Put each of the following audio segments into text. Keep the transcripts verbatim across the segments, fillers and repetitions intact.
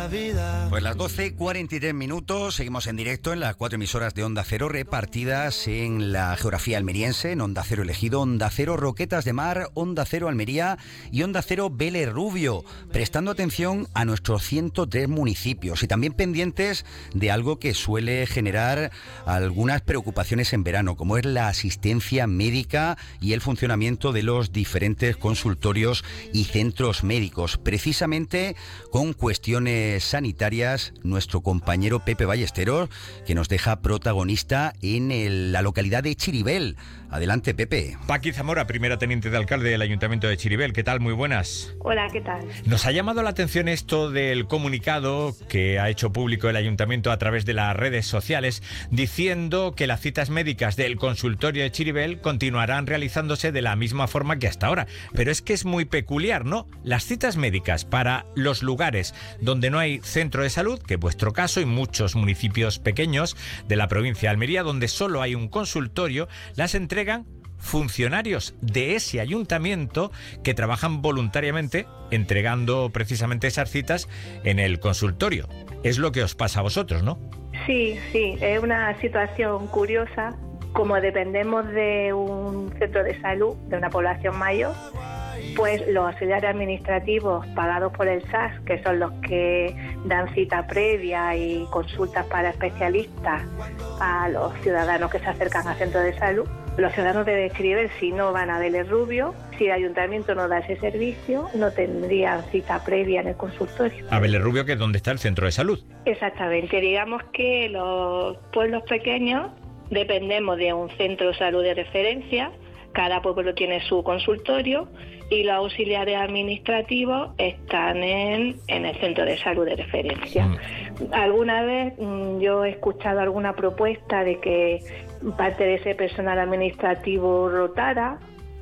la vida. Pues las doce cuarenta y tres minutos, seguimos en directo en las cuatro emisoras de Onda Cero repartidas en la geografía almeriense, en Onda Cero Elegido, Onda Cero Roquetas de Mar, Onda Cero Almería y Onda Cero Vélez Rubio, prestando atención a nuestros ciento tres municipios y también pendientes de algo que suele generar algunas preocupaciones en verano, como es la asistencia médica y el funcionamiento de los diferentes consultorios y centros médicos. Precisamente con cuestiones sanitarias, nuestro compañero Pepe Ballesteros, que nos deja protagonista en el, la localidad de Chiribel. Adelante, Pepe. Paqui Zamora, primera teniente de alcalde del Ayuntamiento de Chiribel. ¿Qué tal? Muy buenas. Hola, ¿qué tal? Nos ha llamado la atención esto del comunicado que ha hecho público el Ayuntamiento a través de las redes sociales, diciendo que las citas médicas del consultorio de Chiribel continuarán realizándose de la misma forma que hasta ahora. Pero es que es muy peculiar, ¿no? Las citas médicas para los lugares donde no hay centro de salud, que es vuestro caso, y muchos municipios pequeños de la provincia de Almería, donde solo hay un consultorio, las entregan funcionarios de ese ayuntamiento que trabajan voluntariamente entregando precisamente esas citas en el consultorio. Es lo que os pasa a vosotros, ¿no? Sí, sí, es una situación curiosa. Como dependemos de un centro de salud, de una población mayor, pues los auxiliares administrativos pagados por el S A S, que son los que dan cita previa y consultas para especialistas a los ciudadanos que se acercan al centro de salud, los ciudadanos de Chiribel, si no van a Vélez Rubio, si el ayuntamiento no da ese servicio, no tendrían cita previa en el consultorio. A Vélez Rubio, que es donde está el centro de salud. Exactamente. Digamos que los pueblos pequeños dependemos de un centro de salud de referencia. Cada pueblo tiene su consultorio y los auxiliares administrativos están en, en el centro de salud de referencia. Mm. Alguna vez mmm, yo he escuchado alguna propuesta de que parte de ese personal administrativo rotara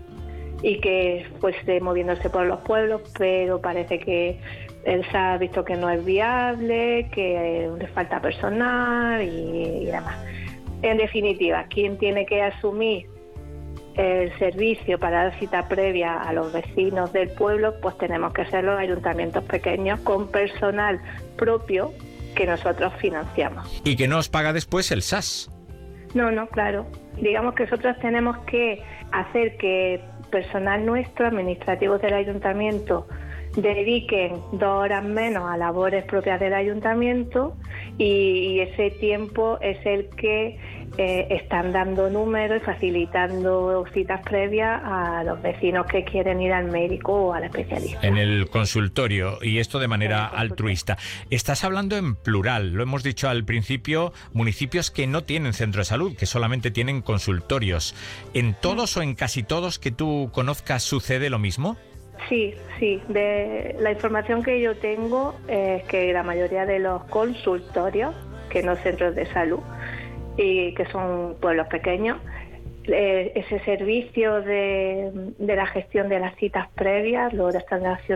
y que fuese moviéndose por los pueblos, pero parece que el S A ha visto que no es viable, que le falta personal y, y demás. En definitiva, ¿quién tiene que asumir el servicio para dar cita previa a los vecinos del pueblo? Pues tenemos que ser los ayuntamientos pequeños con personal propio que nosotros financiamos. ¿Y que no os paga después el S A S? No, no, claro. Digamos que nosotros tenemos que hacer que personal nuestro, administrativos del ayuntamiento, dediquen dos horas menos a labores propias del ayuntamiento y ese tiempo es el que eh, están dando números y facilitando citas previas a los vecinos que quieren ir al médico o al especialista. En el consultorio, y esto de manera altruista. Estás hablando en plural, lo hemos dicho al principio, municipios que no tienen centro de salud, que solamente tienen consultorios. ¿En todos o en casi todos que tú conozcas sucede lo mismo? Sí, sí. De la información que yo tengo es que la mayoría de los consultorios, que no centros de salud, y que son pueblos pequeños, eh, ese servicio de, de la gestión de las citas previas lo están haciendo